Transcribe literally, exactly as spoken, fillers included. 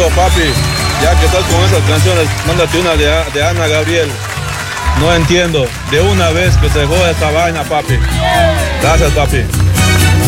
entiendo, papi. Ya que estás con esas canciones, mándate una de, de Ana Gabriel. No entiendo. De una vez que se joda esta vaina, papi. Gracias, papi.